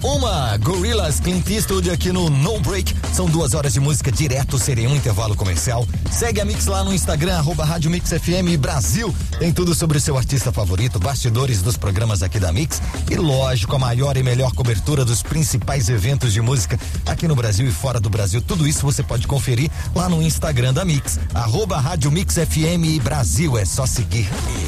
1, Gorillaz, Clint Eastwood aqui no No Break. São 2 horas de música direto, seria um intervalo comercial. Segue a Mix lá no Instagram, @Rádio Mix FM Brasil. Tem tudo sobre o seu artista favorito, bastidores dos programas aqui da Mix e, lógico, a maior e melhor cobertura dos principais eventos de música aqui no Brasil e fora do Brasil. Tudo isso você pode conferir lá no Instagram da Mix, @Rádio Mix FM Brasil. É só seguir.